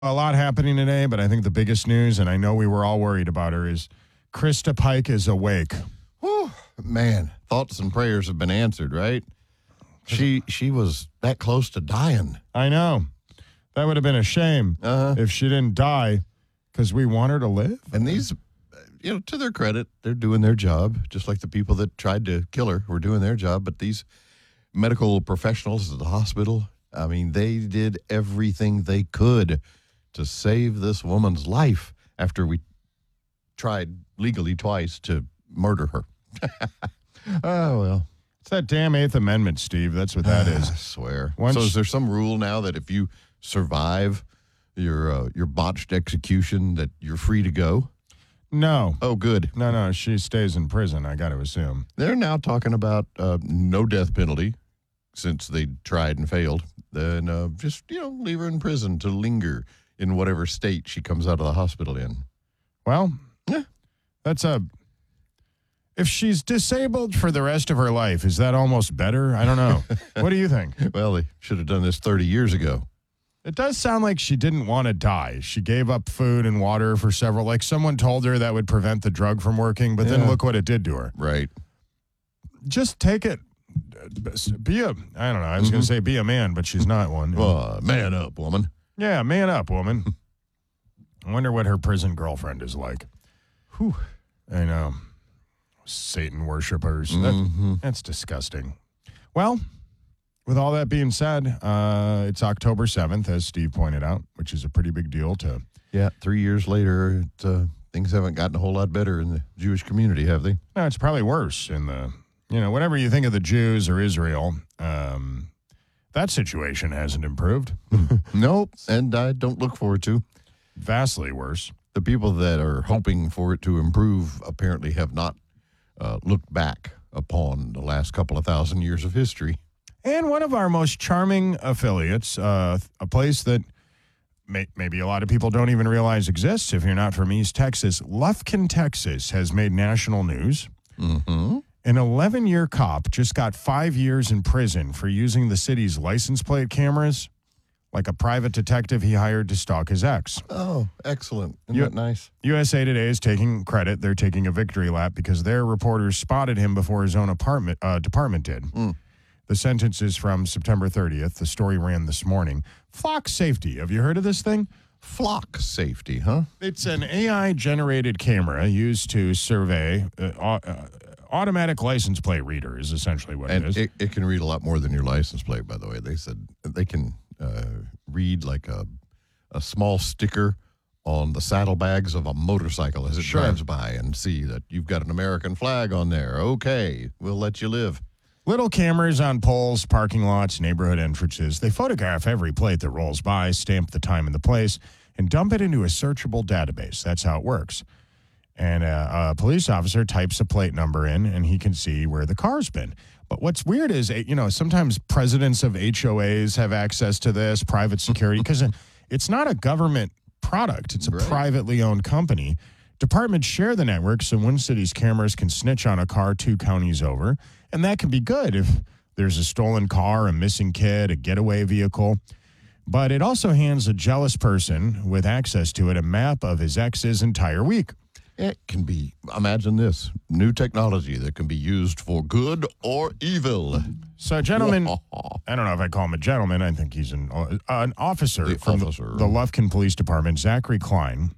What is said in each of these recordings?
A lot happening today, but I think the biggest news, and I know we were all worried about her, is Krista Pike is awake. Whew, man, thoughts and prayers have been answered, right? She was that close to dying. I know. That would have been a shame if she didn't die because we want her to live. And these, to their credit, they're doing their job, just like the people that tried to kill her were doing their job. But these medical professionals at the hospital, I mean, they did everything they could to save this woman's life after we tried legally twice to murder her. Oh, well. It's that damn Eighth Amendment, Steve. That's what that is. I swear. Once- So is there some rule now that if you survive your botched execution that you're free to go? No. Oh, good. No, she stays in prison, I got to assume. They're now talking about no death penalty since they tried and failed. Then just, leave her in prison to linger in whatever state she comes out of the hospital in. Well, Yeah. that's if she's disabled for the rest of her life, is that almost better? I don't know. What do you think? Well, they should have done this 30 years ago. It does sound like she didn't want to die. She gave up food and water for several, like someone told her that would prevent the drug from working, but then look what it did to her. Right. Just take it. I don't know. I was going to say be a man, but she's not one. Well, man up, woman. Yeah, man up, woman. I wonder what her prison girlfriend is like. Whew. I know. Satan worshipers. That's disgusting. Well, with all that being said, it's October 7th, as Steve pointed out, which is a pretty big deal to... Yeah, 3 years later, things haven't gotten a whole lot better in the Jewish community, have they? No, it's probably worse in the... whatever you think of the Jews or Israel, that situation hasn't improved. Nope, and I don't look forward to. Vastly worse. The people that are hoping for it to improve apparently have not looked back upon the last couple of thousand years of history. And one of our most charming affiliates, a place that maybe a lot of people don't even realize exists if you're not from East Texas, Lufkin, Texas, has made national news. Mm-hmm. An 11-year cop just got 5 years in prison for using the city's license plate cameras like a private detective he hired to stalk his ex. Oh, excellent. Isn't that nice? USA Today is taking credit. They're taking a victory lap because their reporters spotted him before his own department did. The sentence is from September 30th. The story ran this morning. Flock Safety. Have you heard of this thing? Flock safety, huh? It's an AI-generated camera used to survey automatic license plate reader is essentially what it is. It can read a lot more than your license plate, by the way. They said they can read like a small sticker on the saddlebags of a motorcycle as it drives by and see that you've got an American flag on there. Okay, we'll let you live. Little cameras on poles, parking lots, neighborhood entrances. They photograph every plate that rolls by, stamp the time and the place, and dump it into a searchable database. That's how it works. And a police officer types a plate number in, and he can see where the car's been. But what's weird is, sometimes presidents of HOAs have access to this, private security, because it's not a government product. It's a privately owned company. Departments share the network, so one city's cameras can snitch on a car 2 counties over. And that can be good if there's a stolen car, a missing kid, a getaway vehicle. But it also hands a jealous person with access to it a map of his ex's entire week. It can be, imagine this, new technology that can be used for good or evil. So, gentlemen, I don't know if I call him a gentleman. I think he's an officer from the Lufkin Police Department, Zachary Klein,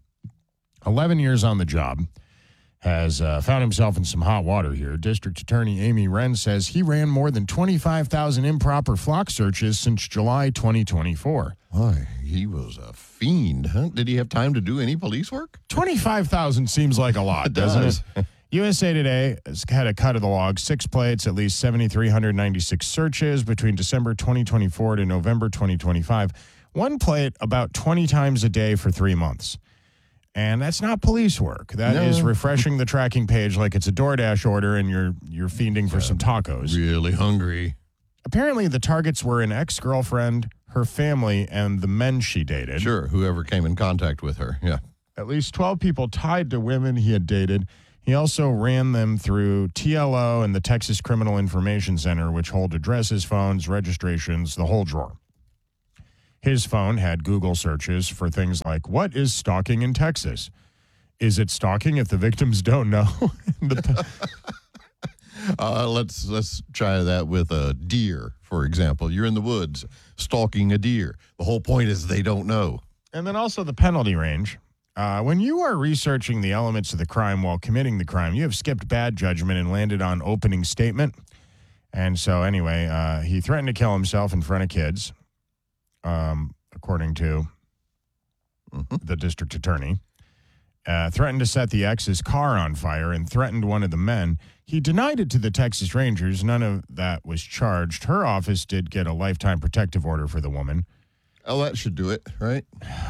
11 years on the job, has found himself in some hot water here. District Attorney Amy Wren says he ran more than 25,000 improper flock searches since July 2024. Why, he was a fiend, huh? Did he have time to do any police work? 25,000 seems like a lot, doesn't it? USA Today has had a cut of the log, 6 plates, at least 7,396 searches between December 2024 to November 2025. One plate about 20 times a day for 3 months. And that's not police work. That is refreshing the tracking page like it's a DoorDash order and you're fiending for some tacos. Really hungry. Apparently, the targets were an ex-girlfriend, her family, and the men she dated. Sure, whoever came in contact with her, yeah. At least 12 people tied to women he had dated. He also ran them through TLO and the Texas Criminal Information Center, which hold addresses, phones, registrations, the whole drawer. His phone had Google searches for things like, what is stalking in Texas? Is it stalking if the victims don't know? Let's try that with a deer, for example. You're in the woods stalking a deer. The whole point is they don't know. And then also the penalty range. When you are researching the elements of the crime while committing the crime, you have skipped bad judgment and landed on opening statement. And so anyway, he threatened to kill himself in front of kids, according to the district attorney. Threatened to set the ex's car on fire and threatened one of the men. He denied it to the Texas Rangers. None of that was charged. Her office did get a lifetime protective order for the woman. Oh, that should do it, right?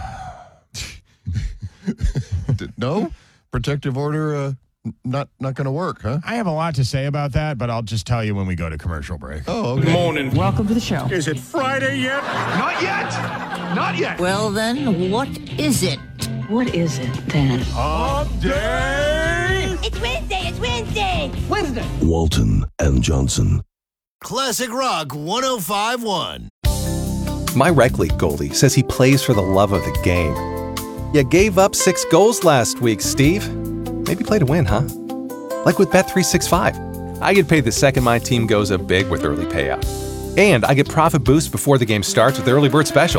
No? Protective order not going to work, huh? I have a lot to say about that, but I'll just tell you when we go to commercial break. Oh, okay. Good morning. Welcome to the show. Is it Friday yet? Not yet. Not yet. Well, then, what is it? What is it, then? Update! It's Wednesday. It's Wednesday. Wednesday. Walton and Johnson. Classic Rock 105.1. My rec league goalie says he plays for the love of the game. You gave up 6 goals last week, Steve. Maybe play to win, huh? Like with Bet365. I get paid the second my team goes up big with early payout. And I get profit boost before the game starts with Early Bird Special.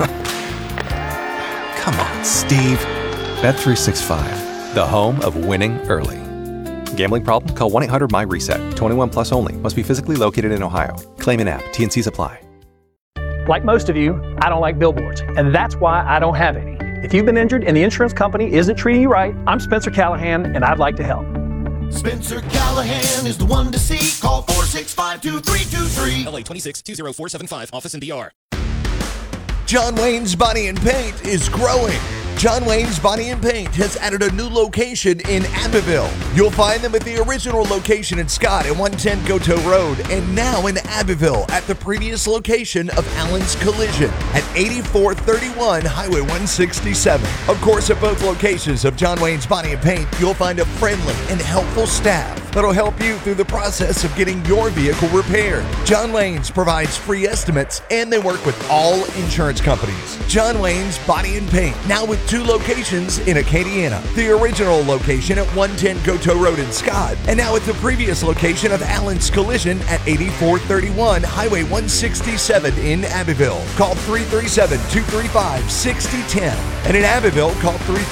Come on, Steve. Bet365, the home of winning early. Gambling problem? Call 1-800-MY-RESET. 21 plus only. Must be physically located in Ohio. Claim in app. T&Cs apply. Like most of you, I don't like billboards, and that's why I don't have any. If you've been injured and the insurance company isn't treating you right, I'm Spencer Callahan, and I'd like to help. Spencer Callahan is the one to see. Call 465-2323. LA 26-20475. Office in DR. John Wayne's Body and Paint is growing. John Wayne's Body and Paint has added a new location in Abbeville. You'll find them at the original location in Scott at 110 Goto Road, and now in Abbeville at the previous location of Allen's Collision at 8431 Highway 167. Of course, at both locations of John Wayne's Body and Paint, you'll find a friendly and helpful staff that'll help you through the process of getting your vehicle repaired. John Wayne's provides free estimates, and they work with all insurance companies. John Wayne's Body and Paint, now with 2 locations in Acadiana. The original location at 110 Goto Road in Scott, and now at the previous location of Allen's Collision at 8431 Highway 167 in Abbeville. Call 337-235-6010. And in Abbeville, call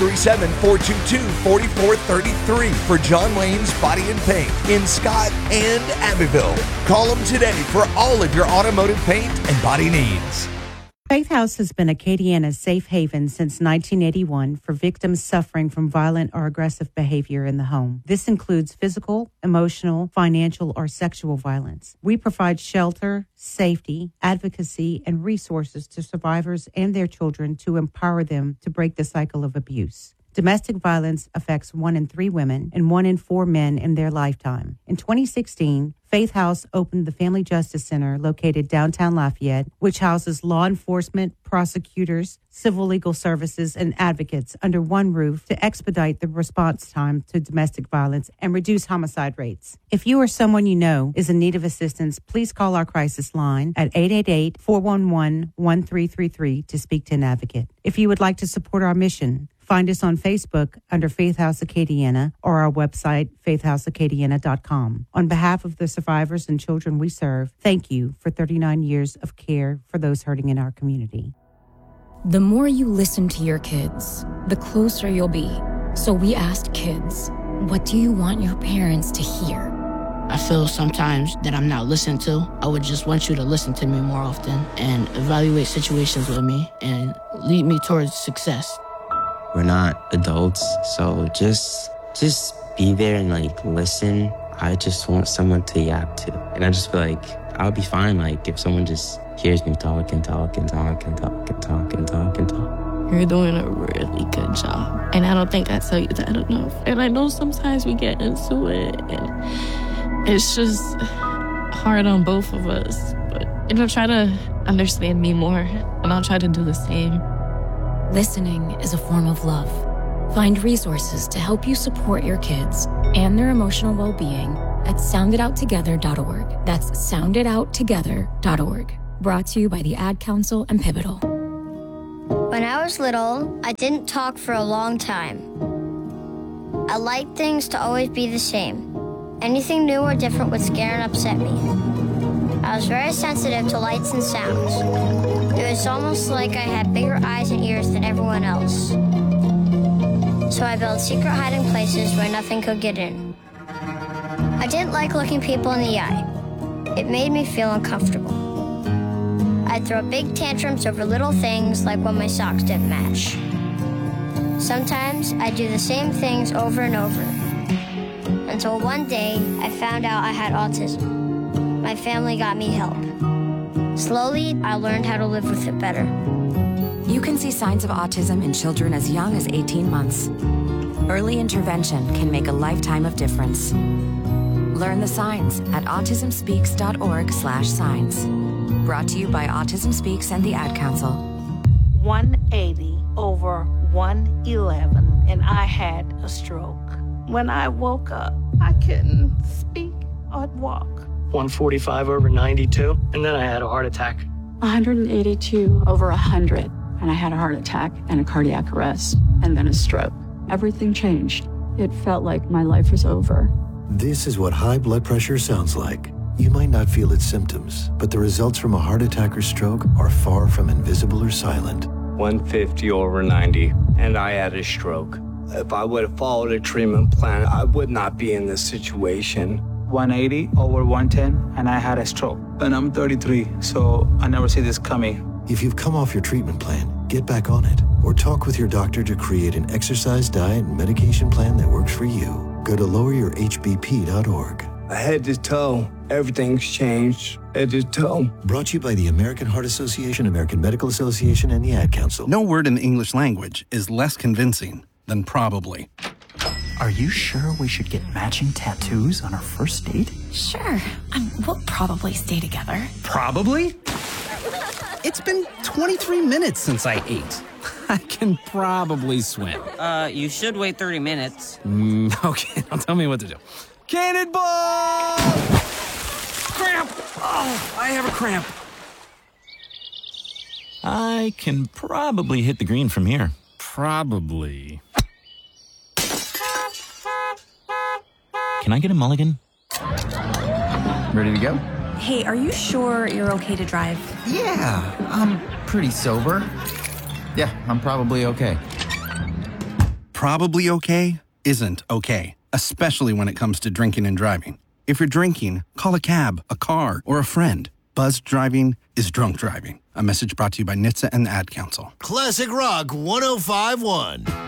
337-422-4433 for John Wayne's Body and Paint in Scott and Abbeville. Call them today for all of your automotive paint and body needs. Faith House has been Acadiana's safe haven since 1981 for victims suffering from violent or aggressive behavior in the home. This includes physical, emotional, financial, or sexual violence. We provide shelter, safety, advocacy, and resources to survivors and their children to empower them to break the cycle of abuse. Domestic violence affects 1 in 3 women and 1 in 4 men in their lifetime. In 2016, Faith House opened the Family Justice Center located downtown Lafayette, which houses law enforcement, prosecutors, civil legal services, and advocates under one roof to expedite the response time to domestic violence and reduce homicide rates. If you or someone you know is in need of assistance, please call our crisis line at 888-411-1333 to speak to an advocate. If you would like to support our mission, find us on Facebook under Faith House Acadiana or our website, faithhouseacadiana.com. On behalf of the survivors and children we serve, thank you for 39 years of care for those hurting in our community. The more you listen to your kids, the closer you'll be. So we asked kids, what do you want your parents to hear? I feel sometimes that I'm not listened to. I would just want you to listen to me more often and evaluate situations with me and lead me towards success. We're not adults, so just be there and listen. I just want someone to yap to. And I just feel like I'll be fine if someone just hears me talk and talk and talk and talk and talk and talk and talk. You're doing a really good job. And I don't think I tell you that enough. And I know sometimes we get into it and it's just hard on both of us. But try to understand me more and I'll try to do the same. Listening is a form of love. Find resources to help you support your kids and their emotional well-being at sounditouttogether.org. That's sounditouttogether.org. Brought to you by the Ad Council and Pivotal. When I was little, I didn't talk for a long time. I liked things to always be the same. Anything new or different would scare and upset me. I was very sensitive to lights and sounds. It was almost like I had bigger eyes and ears than everyone else. So I built secret hiding places where nothing could get in. I didn't like looking people in the eye. It made me feel uncomfortable. I'd throw big tantrums over little things like when my socks didn't match. Sometimes I'd do the same things over and over. Until one day, I found out I had autism. My family got me help. Slowly, I learned how to live with it better. You can see signs of autism in children as young as 18 months. Early intervention can make a lifetime of difference. Learn the signs at autismspeaks.org/signs. Brought to you by Autism Speaks and the Ad Council. 180 over 111, and I had a stroke. When I woke up, I couldn't speak or walk. 145 over 92, and then I had a heart attack. 182 over 100, and I had a heart attack and a cardiac arrest, and then a stroke. Everything changed. It felt like my life was over. This is what high blood pressure sounds like. You might not feel its symptoms, but the results from a heart attack or stroke are far from invisible or silent. 150 over 90, and I had a stroke. If I would have followed a treatment plan, I would not be in this situation. 180 over 110, and I had a stroke. And I'm 33, so I never see this coming. If you've come off your treatment plan, get back on it, or talk with your doctor to create an exercise, diet, and medication plan that works for you. Go to loweryourhbp.org. Head to toe, everything's changed. Head to toe. Brought to you by the American Heart Association, American Medical Association, and the Ad Council. No word in the English language is less convincing than probably. Are you sure we should get matching tattoos on our first date? Sure. We'll probably stay together. Probably? It's been 23 minutes since I ate. I can probably swim. You should wait 30 minutes. Okay, now tell me what to do. Cannonball! Cramp! Oh, I have a cramp. I can probably hit the green from here. Probably. Can I get a mulligan? Ready to go? Hey, are you sure you're okay to drive? Yeah, I'm pretty sober. Yeah, I'm probably okay. Probably okay isn't okay, especially when it comes to drinking and driving. If you're drinking, call a cab, a car, or a friend. Buzzed driving is drunk driving. A message brought to you by NHTSA and the Ad Council. Classic Rock 105.1.